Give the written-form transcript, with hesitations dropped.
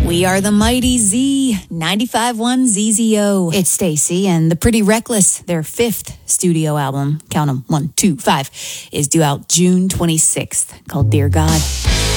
We are the Mighty Z, 95.1 ZZO. It's Stacy and the Pretty Reckless. Their fifth studio album, count them, 1, 2, 5, is due out June 26th, called Dear God.